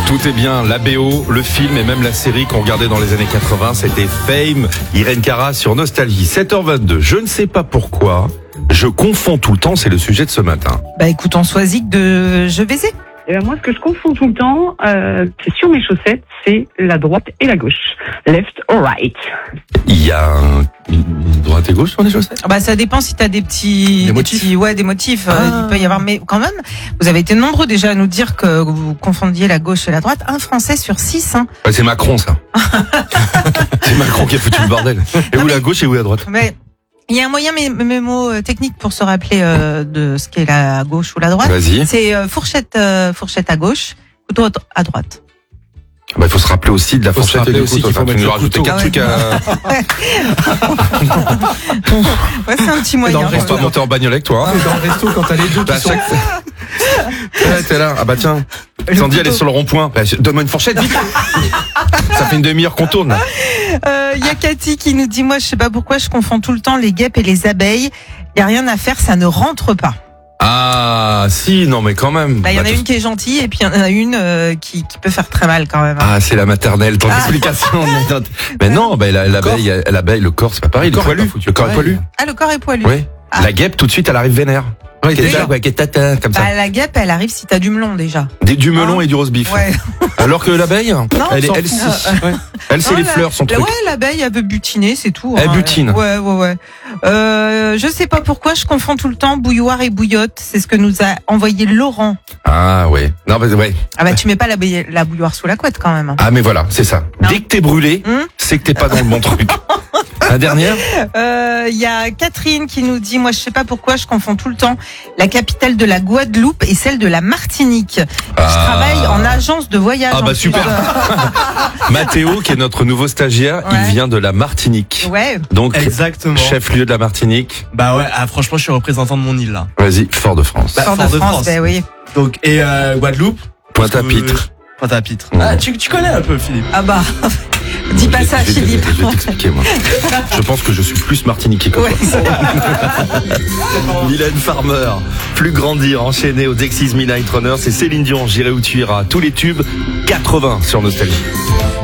Tout est bien, la BO, le film et même la série qu'on regardait dans les années 80, c'était Fame, Irène Cara sur Nostalgie. 7h22, je ne sais pas pourquoi, je confonds tout le temps, c'est le sujet de ce matin. Bah écoute, on choisit de Je baiser. Moi, ce que je confonds tout le temps, c'est sur mes chaussettes, c'est la droite et la gauche. Left or right. Il y a une droite et gauche sur les chaussettes? Bah ça dépend si t'as des motifs. Des motifs. Il peut y avoir, mais quand même, vous avez été nombreux déjà à nous dire que vous confondiez la gauche et la droite. Un Français sur 6. Hein. Ouais, c'est Macron, ça. C'est Macron qui a foutu le bordel. Et où la gauche et où la droite? Mais il y a un moyen technique pour se rappeler de ce qu'est la gauche ou la droite. Vas-y. C'est fourchette à gauche, couteau à droite. Bah, il faut se rappeler aussi de la fourchette et du couteau. Faut Tu nous rajouter 4 trucs à... Ouais, c'est un petit moyen. Reste toi monter en bagnolette, toi. Dans le resto, quand t'as les deux qui sont... Ouais, t'es là. Ah bah tiens. Sandy, elle est sur le rond-point. Bah, donne-moi une fourchette, vite. Ça fait une demi-heure qu'on tourne. Il y a Cathy qui nous dit, moi, je sais pas pourquoi je confonds tout le temps les guêpes et les abeilles. Il y a rien à faire, ça ne rentre pas. Ah, si, non, mais quand même. Bah, il y en a une qui est gentille et puis il y en a une qui peut faire très mal quand même. Ah, c'est la maternelle, ton explication. Mais non, bah, l'abeille, le corps, c'est pas pareil. Le corps est poilu. Ah, le corps est poilu. Oui. Ah. La guêpe, tout de suite, elle arrive vénère. Ouais, déjà. Comme ça. Bah, la guêpe, elle arrive si t'as du melon déjà. Du melon et du roast beef. Ouais. Alors que l'abeille, elle c'est les fleurs, son truc. Ouais, l'abeille, elle veut butiner, c'est tout. Elle butine. Ouais. Je sais pas pourquoi je confonds tout le temps bouilloire et bouillotte. C'est ce que nous a envoyé Laurent. Ah ouais. Non, bah ouais. Ah bah tu mets pas la bouilloire sous la couette quand même. Ah mais voilà, c'est ça. Non. Dès que t'es brûlé, c'est que t'es pas dans le bon truc. La dernière. Il y a Catherine qui nous dit, moi je sais pas pourquoi je confonds tout le temps la capitale de la Guadeloupe et celle de la Martinique. Je travaille en agence de voyage. Ah bah super. Mathéo, qui est notre nouveau stagiaire, il vient de la Martinique. Ouais. Donc exactement. Chef-lieu de la Martinique. Bah ouais, franchement, je suis représentant de mon île là. Vas-y, Fort-de-France. Fort-de-France, bah oui. Donc et Guadeloupe. Pointe-à-Pitre. Pointe-à-Pitre. Ah, tu connais un peu, Philippe. Ah bah. Dis pas ça, Philippe. Je vais t'expliquer, moi. Je pense que je suis plus martiniquais que toi. Mylène Farmer, Plus grandir, enchaîné au Dexys Midnight Runner, c'est Céline Dion, J'irai où tu iras. Tous les tubes 80 sur Nostalgie.